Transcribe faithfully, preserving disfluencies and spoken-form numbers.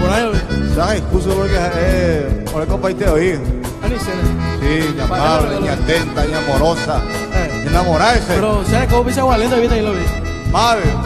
Coronel. Sai, scusa perché è una coppa di te io. Anisene. Sì, ni amable, ni atenta, ni amorosa. Eh. Enamorarse. Pero, ¿sabes cómo pisa Valente? Viste ahí lo vi. Madre.